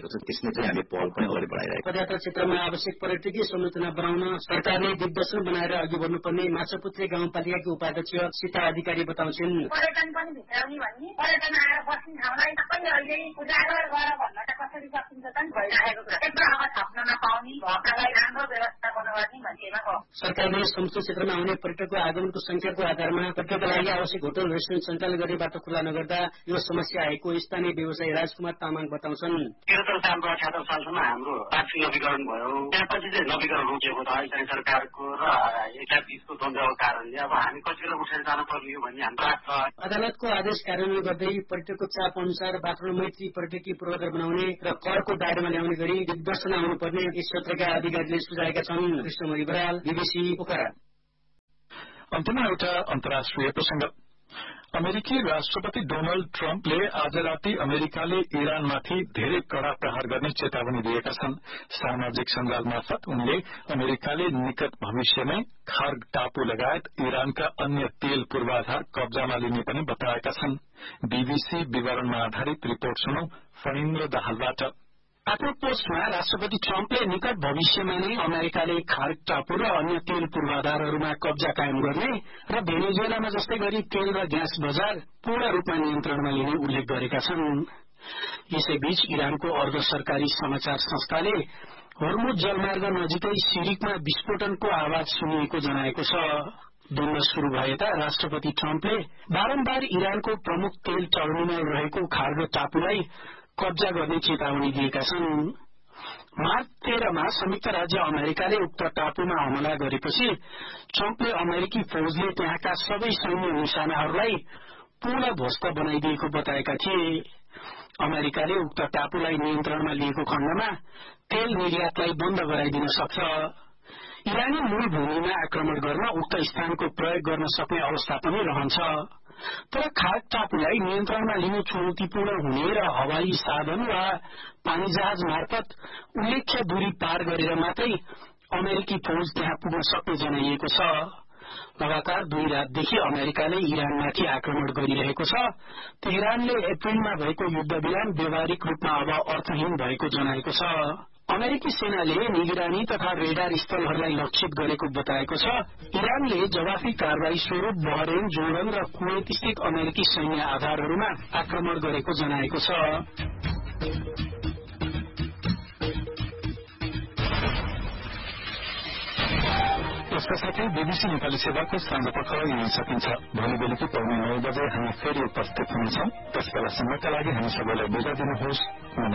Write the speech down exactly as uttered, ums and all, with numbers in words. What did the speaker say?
भनेको छ। त्यसले चाहिँ हामी पहल पनि अगाडि बढाइरहेको छौँ। पदयात्रा क्षेत्रमा आवश्यक पर्यटकीय संरचना बनाउन सरकारले दिग्दर्शन बनाएर अघि बढ्नुपर्ने माछापुत्री गाउँपालिकाकी उपाध्यक्ष सीता अधिकारी बताउँछिन्। पर्यटन पनि भित्राउने भन्ने पर्यटन आएर बस्ने ठाउँलाई सबै अहिले उजागर गरेर भन्न त कसरी सकिन्छ त भइरहेको कुरा एकदम अब थप्न नपाउने भएकालाई राम्रो व्यवस्था गर्नुपर्ने भन्नेमा हो। सरकारले समुद्र क्षेत्रमा आउने पर्यटकको आगमनको संख्याको आधारमा पर्यटकका लागि आवश्यक होटल रेस्टुरेन्ट सञ्चालन गर्ने बाटो खुला नगर्दा यो समस्या आएको स्थानीय व्यवसायी राजकुमार तामाङ बताउँछन्। त्रिहत्तर सालको अठहत्तर सालसम्म हाम्रो पार्टी नवीकरण भयो, त्यसपछि चाहिँ नवीकरण रोकिएको छ। स्थानीय सरकारको र एका बीचको द्वन्द्वको कारणले अब हामी कतिखेर उठेर जान पर्ने हो भन्ने हाम्रो आश छ। अदालतको आदेश कार्यान्वयन गर्दै पर्यटकको चाप अनुसार बाटो मैत्री पर्यटकीय पूर्वाधार बनाउने र करको दायरामा ल्याउने गरी दिग्दर्शन आउनुपर्ने यस क्षेत्रका अधिकारीले सुझाएका छन्। कृष्णमणि बराल, बीबीसी पोखरा। अन्त्यमा एउटा अन्तर्राष्ट्रिय प्रसंग। अमेरिकी राष्ट्रपति डोनाल्ड ट्रम्पले आज राति अमेरिकाले इरानमाथि धेरै कड़ा प्रहार गर्ने चेतावनी दिएका छन्। सामाजिक सञ्जाल मार्फत उनले अमेरिकाले निकट भविष्यमै खार्ग टापु लगायत इरानका अन्य तेल पूर्वाधार कब्जामा लिने पनि बताएका छन्। बीबीसी विवरणमा आधारित रिपोर्ट सुनौ फणिन्द्र दाहालबाट। आफ्नो पोस्टमा राष्ट्रपति ट्रम्पले निकट भविष्यमा नै अमेरिकाले खार्ग टापु र अन्य तेल पूर्वाधारहरूमा कब्जा कायम गर्ने र भेनेजुएलामा जस्तै गरी तेल र ग्यास बजार पूर्ण रूपमा नियन्त्रणमा लिने उल्लेख गरेका छन्। यसैबीच इरानको अर्ध सरकारी समाचार संस्थाले होर्मुज जलमार्ग नजिकै सिरिकमा विस्फोटनको आवाज सुनिएको जनाएको छ। द्वन्द शुरू भएता राष्ट्रपति ट्रम्पले बारम्बार इरानको प्रमुख तेल टर्मिनल रहेको खार्ग टापुलाई कब्जा गर्ने चेतावनी दिएका छन्। मार्च तेह्रमा संयुक्त राज्य अमेरिकाले उक्त टापुमा हमला गरेपछि ट्रम्पले अमेरिकी फौजले त्यहाँका सबै सैन्य निशानाहरूलाई पूर्ण ध्वस्त बनाइदिएको बताएका थिए। अमेरिकाले उक्त टापुलाई नियन्त्रणमा लिएको खण्डमा तेल निर्यातलाई बन्द गराइदिन सक्छ। इरानी मूल भूमिमा आक्रमण गर्न उक्त स्थानको प्रयोग गर्न सक्ने अवस्था पनि रहन्छ। तर खार्ग टापुलाई नियन्त्रणमा लिनु चुनौतीपूर्ण हुने र हवाई साधन वा पानी जहाज मार्फत उल्लेख्य दूरी पार गरेर मात्रै अमेरिकी फौज त्यहाँ पुग्न सक्ने जनाइएको छ। लगातार दुई रातदेखि अमेरिकाले इरानमाथि आक्रमण गरिरहेको छ। तेहरानले अप्रेलमा भएको युद्ध विराम व्यावहारिक रूपमा अब अर्थहीन भएको जनाएको छ। अमेरिकी सेनाले निगरानी तथा रेडार स्थलहरूलाई लक्षित गरेको बताएको छ। इरानले जवाफी कारवाही स्वरूप बहरेन, जोर्डन र कुवेत स्थित अमेरिकी सैन्य आधारहरूमा आक्रमण गरेको जनाएको छ। यसका साथै बीबीसी नेपाली सेवाको साँझपख हिँड्न सकिन्छ। भोलि बेलुकी पाउने नौ बजे हामी फेरि उपस्थित हुनेछौं। त्यसबेलासम्मका लागि हामी सबैलाई बिदा दिनुहोस्।